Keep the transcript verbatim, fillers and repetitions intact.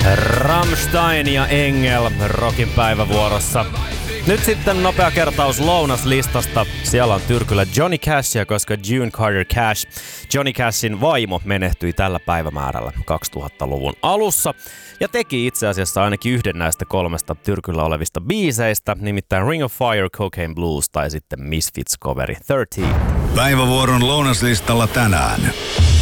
Rammstein ja Engel Rockin päivävuorossa. Nyt sitten nopea kertaus lounaslistasta. Siellä on tyrkyllä Johnny Cashia, koska June Carter Cash, Johnny Cashin vaimo, menehtyi tällä päivämäärällä kaksituhattaluvun alussa ja teki itse asiassa ainakin yhden näistä kolmesta tyrkyllä olevista biiseistä, nimittäin Ring of Fire, Cocaine Blues tai sitten Misfits-coveri kolmetoista. Päivävuoron lounaslistalla tänään.